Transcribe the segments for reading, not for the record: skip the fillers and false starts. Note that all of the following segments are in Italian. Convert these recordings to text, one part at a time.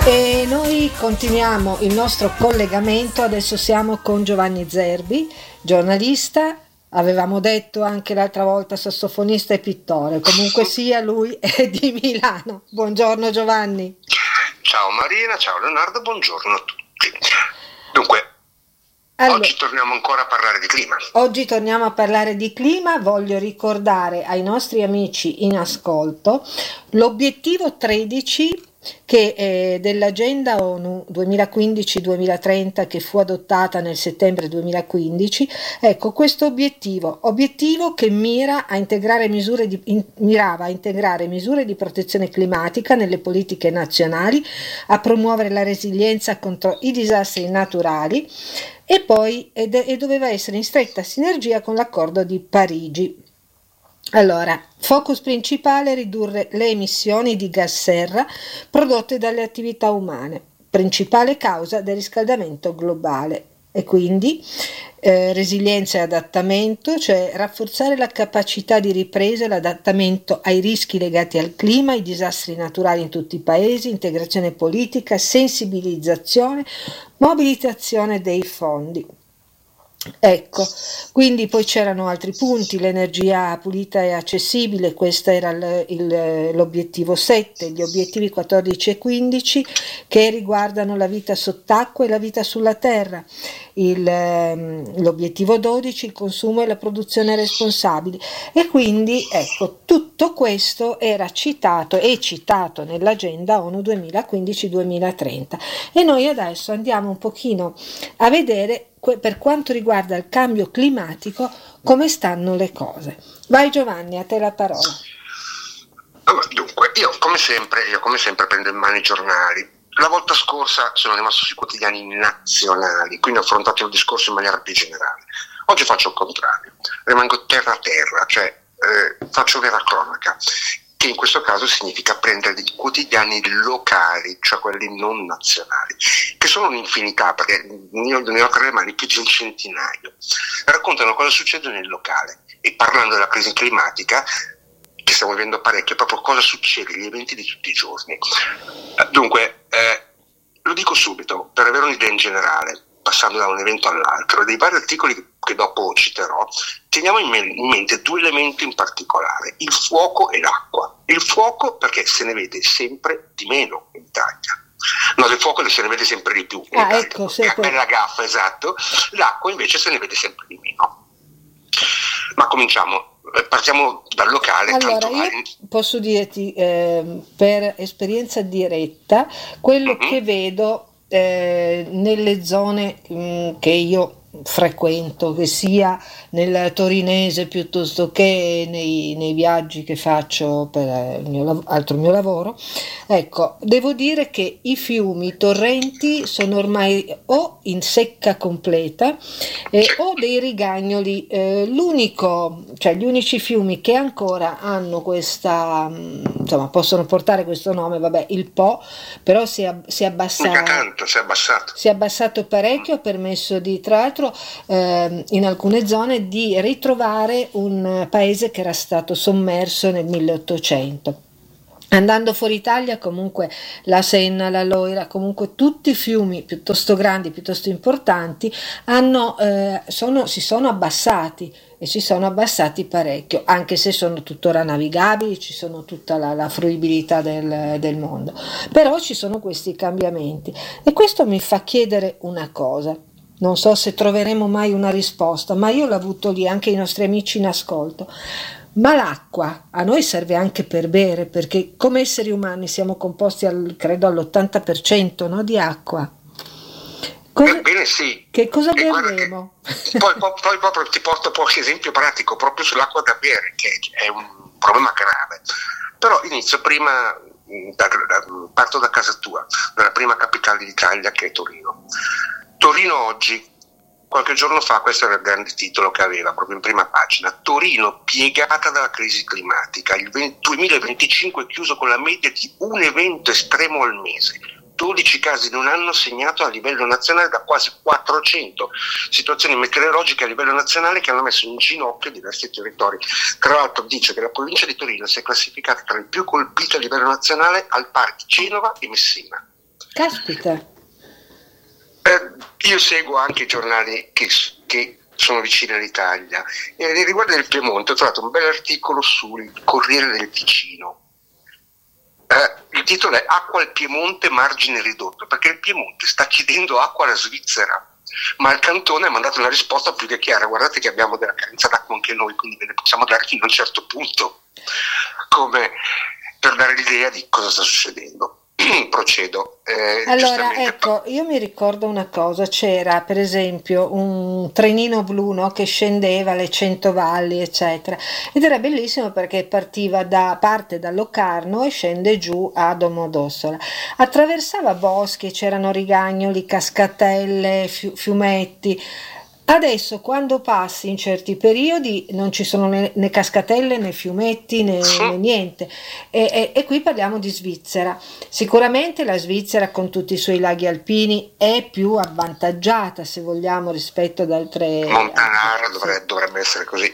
E noi continuiamo il nostro collegamento, adesso siamo con Giovanni Zerbi, giornalista, avevamo detto anche l'altra volta sassofonista e pittore, comunque sia lui è di Milano. Buongiorno Giovanni. Ciao Marina, ciao Leonardo, buongiorno a tutti. Dunque, Allora, oggi torniamo ancora a parlare di clima. oggi torniamo a parlare di clima, voglio ricordare ai nostri amici in ascolto l'obiettivo 13 che è dell'agenda ONU 2015-2030 che fu adottata nel settembre 2015. Ecco, questo obiettivo che mirava a integrare misure di protezione climatica nelle politiche nazionali, a promuovere la resilienza contro i disastri naturali e poi doveva essere in stretta sinergia con l'accordo di Parigi. Allora, focus principale: ridurre le emissioni di gas serra prodotte dalle attività umane, principale causa del riscaldamento globale. E quindi resilienza e adattamento, cioè rafforzare la capacità di ripresa e l'adattamento ai rischi legati al clima, ai disastri naturali in tutti i paesi, integrazione politica, sensibilizzazione, mobilitazione dei fondi. Ecco, quindi poi c'erano altri punti: l'energia pulita e accessibile, questo era l'obiettivo 7, gli obiettivi 14 e 15 che riguardano la vita sott'acqua e la vita sulla terra, l'obiettivo 12, il consumo e la produzione responsabili. E quindi ecco, tutto questo era citato nell'agenda ONU 2015-2030 e noi adesso andiamo un pochino a vedere per quanto riguarda il cambio climatico come stanno le cose. Vai Giovanni, a te la parola. Dunque, io come sempre prendo in mano i giornali. La volta scorsa sono rimasto sui quotidiani nazionali, quindi ho affrontato il discorso in maniera più generale. Oggi faccio il contrario, rimango terra a terra, cioè faccio vera cronaca, che in questo caso significa prendere dei quotidiani locali, cioè quelli non nazionali, che sono un'infinità, perché ne ho tra le mani più di un centinaio. Raccontano cosa succede nel locale e, parlando della crisi climatica, che stiamo vivendo parecchio, proprio cosa succede, gli eventi di tutti i giorni. Dunque, lo dico subito, per avere un'idea in generale, passando da un evento all'altro, dei vari articoli che dopo citerò, teniamo in mente due elementi in particolare: il fuoco e l'acqua. Il fuoco perché se ne vede sempre di meno in Italia. No, del fuoco se ne vede sempre di più in Italia. Ecco, bella gaffa, esatto. L'acqua invece se ne vede sempre di meno. Ma cominciamo, partiamo dal locale. Allora, io posso dirti per esperienza diretta quello che vedo nelle zone che io frequento, che sia nel torinese piuttosto che nei viaggi che faccio per il mio lavoro. Ecco, devo dire che i fiumi, i torrenti sono ormai o in secca completa o dei rigagnoli. Gli unici fiumi che ancora hanno questa, insomma, possono portare questo nome, vabbè, il Po, però si è abbassato parecchio, ha permesso di, tra l'altro, in alcune zone, di ritrovare un paese che era stato sommerso nel 1800. Andando fuori Italia, comunque la Senna, la Loira, comunque tutti i fiumi piuttosto grandi, piuttosto importanti, si sono abbassati e si sono abbassati parecchio, anche se sono tuttora navigabili, ci sono tutta la fruibilità del mondo, però ci sono questi cambiamenti e questo mi fa chiedere una cosa. Non so se troveremo mai una risposta, ma io l'ho avuto lì, anche i nostri amici in ascolto. Ma l'acqua a noi serve anche per bere, perché come esseri umani siamo composti credo all'80%, no, di acqua. Bene, sì. Che cosa berremo? Poi proprio ti porto qualche esempio pratico proprio sull'acqua da bere, che è un problema grave. Però inizio prima, parto da casa tua, dalla prima capitale d'Italia, che è Torino. Torino oggi, qualche giorno fa, questo era il grande titolo che aveva proprio in prima pagina: Torino piegata dalla crisi climatica, il 2025 è chiuso con la media di un evento estremo al mese, 12 casi in un anno segnato a livello nazionale da quasi 400 situazioni meteorologiche a livello nazionale che hanno messo in ginocchio diversi territori. Tra l'altro dice che la provincia di Torino si è classificata tra le più colpite a livello nazionale al pari di Genova e Messina. Caspita. Io seguo anche i giornali che sono vicini all'Italia e nei riguardi del Piemonte ho trovato un bel articolo sul Corriere del Ticino. Il titolo è Acqua al Piemonte, margine ridotto, perché il Piemonte sta chiedendo acqua alla Svizzera, ma il Cantone ha mandato una risposta più che chiara: guardate che abbiamo della carenza d'acqua anche noi, quindi ve ne possiamo dare fino a un certo punto, come per dare l'idea di cosa sta succedendo. Procedo. Allora, ecco, io mi ricordo una cosa, c'era per esempio un trenino blu, no, che scendeva le Centovalli, eccetera, ed era bellissimo perché parte da Locarno e scende giù a Domodossola. Attraversava boschi, c'erano rigagnoli, cascatelle, fiumetti. Adesso quando passi in certi periodi non ci sono né cascatelle né fiumetti né niente e qui parliamo di Svizzera. Sicuramente la Svizzera con tutti i suoi laghi alpini è più avvantaggiata, se vogliamo, rispetto ad altre. Montanara dovrebbe essere così.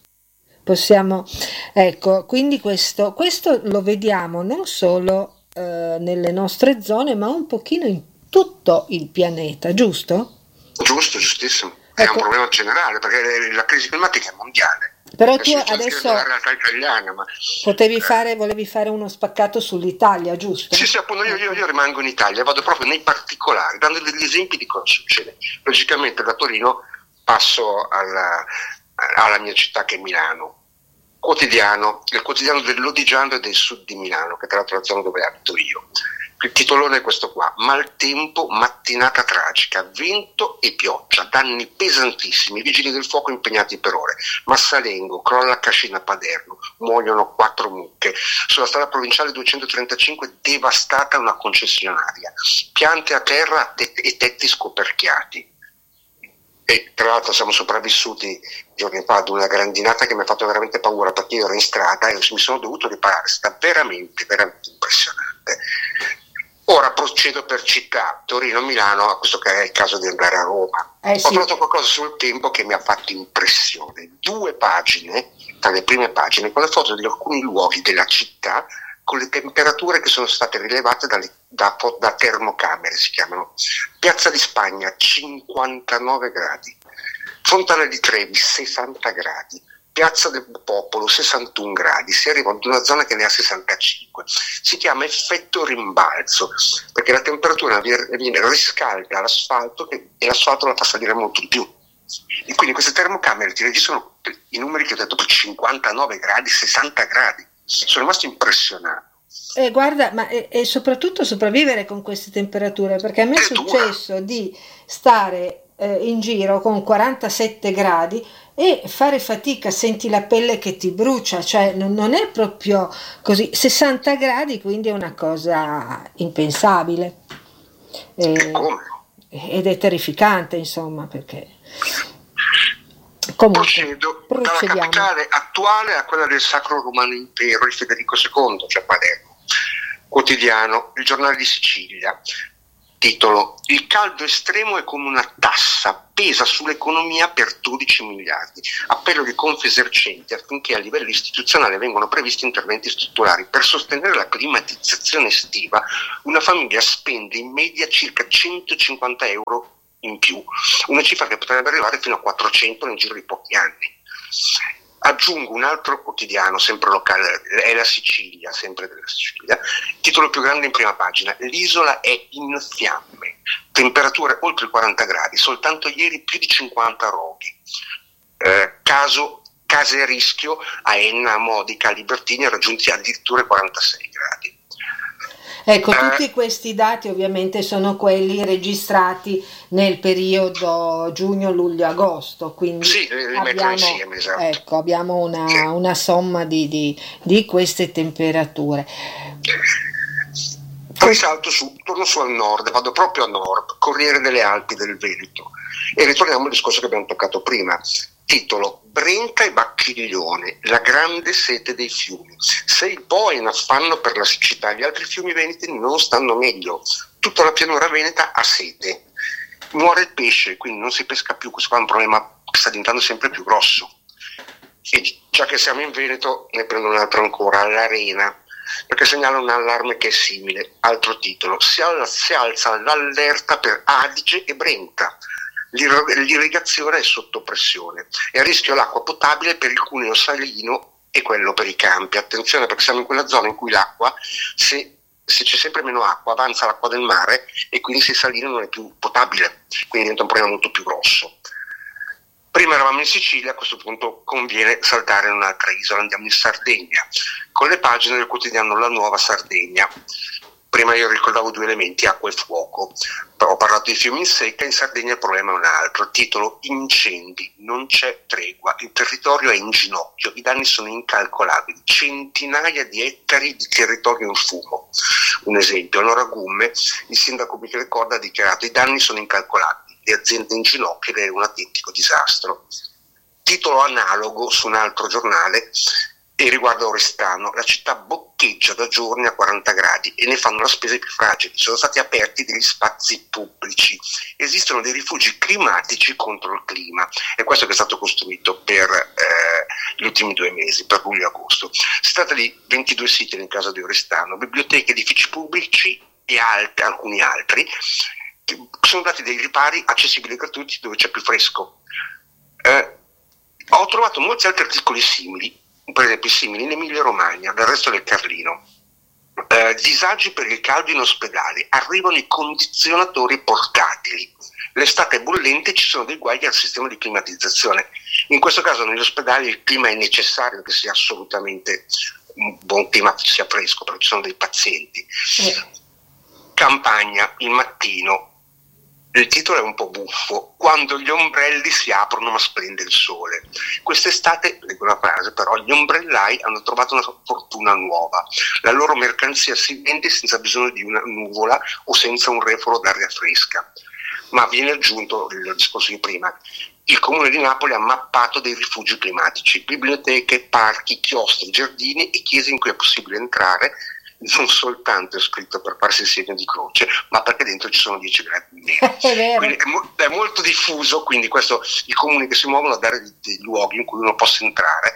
Ecco, quindi questo lo vediamo non solo nelle nostre zone, ma un pochino in tutto il pianeta, giusto? Giusto, giustissimo. È un problema generale, perché la crisi climatica è mondiale. Però tu adesso la realtà italiana, ma volevi fare uno spaccato sull'Italia, giusto? Sì, appunto, io rimango in Italia, vado proprio nei particolari, dando degli esempi di cosa succede. Logicamente da Torino passo alla mia città che è Milano. Il quotidiano dell'Odigiano e del sud di Milano, che tra l'altro è la zona dove abito io. Il titolone è questo qua: maltempo, mattinata tragica, vento e pioggia, danni pesantissimi, vigili del fuoco impegnati per ore, Massalengo, crolla Cascina Paderno, muoiono 4 mucche, sulla strada provinciale 235 devastata una concessionaria, piante a terra e tetti scoperchiati. E tra l'altro siamo sopravvissuti giorni fa ad una grandinata che mi ha fatto veramente paura, perché io ero in strada e mi sono dovuto riparare. Sta veramente, veramente impressionante. Ora procedo per città, Torino, Milano, questo che è il caso di andare a Roma. Ho trovato qualcosa sul tempo che mi ha fatto impressione. 2 pagine, tra le prime pagine, con le foto di alcuni luoghi della città, con le temperature che sono state rilevate da termocamere, si chiamano. Piazza di Spagna 59 gradi, Fontana di Trevi 60 gradi, Piazza del Popolo 61 gradi, si arriva ad una zona che ne ha 65. Si chiama effetto rimbalzo, perché la temperatura viene riscalda l'asfalto e l'asfalto la fa salire molto di più. E quindi queste termocamere ti registrano i numeri che ho detto, per 59 gradi, 60 gradi. Sono rimasto impressionato. Guarda, ma e soprattutto sopravvivere con queste temperature, perché a me è successo di stare in giro con 47 gradi e fare fatica, senti la pelle che ti brucia, cioè non è proprio così. 60 gradi quindi è una cosa impensabile ed è terrificante, insomma, perché comunque procediamo dalla capitale attuale a quella del Sacro Romano Impero di Federico II, cioè Palermo. Quotidiano, il Giornale di Sicilia. Titolo: il caldo estremo è come una tassa, pesa sull'economia per 12 miliardi. Appello di Confesercenti affinché a livello istituzionale vengano previsti interventi strutturali. Per sostenere la climatizzazione estiva, una famiglia spende in media circa 150 euro in più, una cifra che potrebbe arrivare fino a 400 nel giro di pochi anni. Aggiungo un altro quotidiano, sempre locale, è La Sicilia, sempre della Sicilia, titolo più grande in prima pagina: l'isola è in fiamme, temperature oltre i 40 gradi, soltanto ieri più di 50 roghi, case a rischio a Enna, a Modica, a Libertini raggiunti addirittura i 46 gradi. Ecco, tutti questi dati ovviamente sono quelli registrati nel periodo giugno, luglio, agosto, quindi sì, abbiamo, insieme, esatto. Ecco, abbiamo una somma di queste temperature. Poi torno su al nord, vado proprio a nord, Corriere delle Alpi del Veneto, e ritorniamo al discorso che abbiamo toccato prima. Titolo: Brenta e Bacchiglione, la grande sete dei fiumi. Se il Po è in affanno per la siccità, gli altri fiumi veneti non stanno meglio. Tutta la pianura veneta ha sete. Muore il pesce, quindi non si pesca più. Questo qua è un problema che sta diventando sempre più grosso. E già che siamo in Veneto, ne prendo un altro ancora, l'Arena. perché segnala un allarme che è simile. Altro titolo: si alza l'allerta per Adige e Brenta. L'irrigazione è sotto pressione. È a rischio l'acqua potabile per il cuneo salino e quello per i campi. Attenzione, perché siamo in quella zona in cui l'acqua, se c'è sempre meno acqua, avanza l'acqua del mare e quindi se salino non è più potabile, quindi diventa un problema molto più grosso. Prima eravamo in Sicilia, a questo punto conviene saltare in un'altra isola, andiamo in Sardegna, con le pagine del quotidiano La Nuova Sardegna. Prima io ricordavo due elementi, acqua e fuoco, però ho parlato di fiumi in secca, in Sardegna il problema è un altro. Titolo: incendi, non c'è tregua, il territorio è in ginocchio, i danni sono incalcolabili, centinaia di ettari di territorio in fumo. Un esempio, a Noragumme il sindaco Michele Corda ha dichiarato: i danni sono incalcolabili, le aziende in ginocchio ed è un autentico disastro. Titolo analogo su un altro giornale e riguarda Oristano: la città boccheggia da giorni a 40 gradi e ne fanno la spesa i più fragili. Sono stati aperti degli spazi pubblici, esistono dei rifugi climatici contro il clima, è questo che è stato costruito per gli ultimi 2 mesi, per luglio e agosto. Si tratta di 22 siti nel caso di Oristano, biblioteche, edifici pubblici e alcuni altri. Sono dati dei ripari accessibili e gratuiti dove c'è più fresco. Ho trovato molti altri articoli simili, per esempio simili in Emilia Romagna, del resto del Carlino. Disagi per il caldo in ospedale, arrivano i condizionatori portatili. L'estate è bollente, ci sono dei guai al sistema di climatizzazione. In questo caso negli ospedali il clima è necessario che sia assolutamente un buon clima, sia fresco, perché ci sono dei pazienti. Campagna, il mattino. Il titolo è un po' buffo: quando gli ombrelli si aprono ma splende il sole. Quest'estate, leggo una frase però, gli ombrellai hanno trovato una fortuna nuova. La loro mercanzia si vende senza bisogno di una nuvola o senza un refolo d'aria fresca. Ma viene aggiunto il discorso di prima: il Comune di Napoli ha mappato dei rifugi climatici, biblioteche, parchi, chiostri, giardini e chiese in cui è possibile entrare, non soltanto è scritto per farsi il segno di croce, ma perché dentro ci sono 10 gradi in meno. Quindi è molto diffuso, quindi questo, i comuni che si muovono a dare dei luoghi in cui uno possa entrare.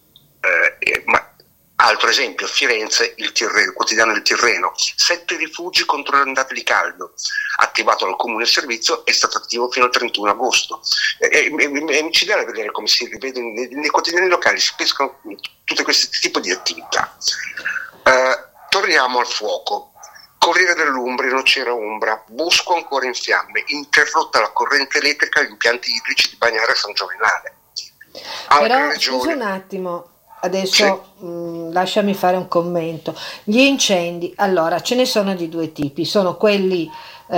Ma altro esempio, Firenze, il quotidiano del Tirreno: 7 rifugi contro le ondate di caldo, attivato dal comune il servizio, è stato attivo fino al 31 agosto. È micidiale vedere come si rivede nei quotidiani locali, si pescano tutti questi tipi di attività. Torniamo al fuoco. Corriere dell'Umbria, Nocera Umbra, bosco ancora in fiamme, interrotta la corrente elettrica agli impianti idrici di Bagnara e San Giovinale. Però scusa un attimo, adesso sì. Lasciami fare un commento. Gli incendi, allora, ce ne sono di 2 tipi: sono quelli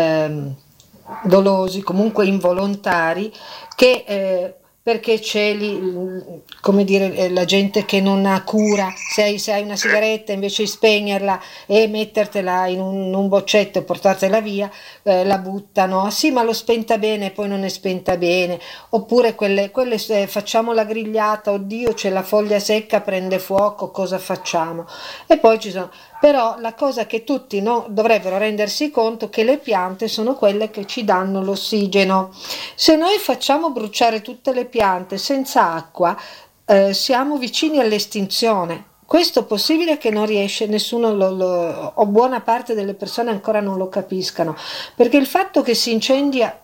dolosi, comunque involontari, che perché c'è lì, come dire, la gente che non ha cura, se hai una sigaretta invece di spegnerla e mettertela in un boccetto e portartela via, la buttano. Ah, sì, ma l'ho spenta bene, poi non è spenta bene. Oppure quelle facciamo la grigliata, oddio c'è la foglia secca, prende fuoco, cosa facciamo? E poi ci sono... Però la cosa che tutti dovrebbero rendersi conto che le piante sono quelle che ci danno l'ossigeno. Se noi facciamo bruciare tutte le piante senza acqua, siamo vicini all'estinzione. Questo è possibile che non riesce nessuno, o buona parte delle persone ancora non lo capiscano, perché il fatto che si incendia